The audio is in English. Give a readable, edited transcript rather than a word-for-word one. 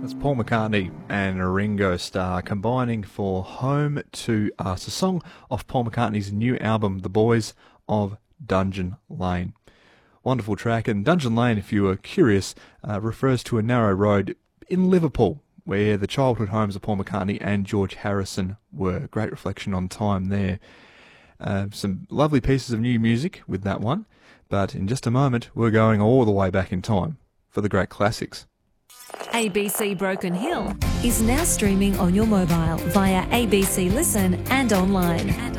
That's Paul McCartney and Ringo Starr combining for Home to Us, a song off Paul McCartney's new album, The Boys of Dungeon Lane. Wonderful track, and Dungeon Lane, if you were curious, refers to a narrow road in Liverpool where the childhood homes of Paul McCartney and George Harrison were. Great reflection on time there. Some lovely pieces of new music with that one, but in just a moment we're going all the way back in time for the great classics. ABC Broken Hill is now streaming on your mobile via ABC Listen and online.